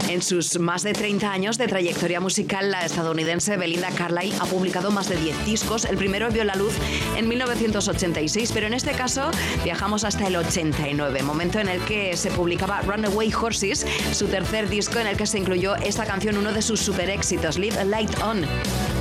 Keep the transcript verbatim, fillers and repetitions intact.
En sus más de treinta años de trayectoria musical, la estadounidense Belinda Carlisle ha publicado más de diez discos. El primero vio la luz en mil novecientos ochenta y seis, pero en este caso viajamos hasta el ochenta y nueve, momento en el que se publicaba Runaway Horses, su tercer disco en el que se incluyó esta canción, uno de sus super éxitos, Leave a Light On.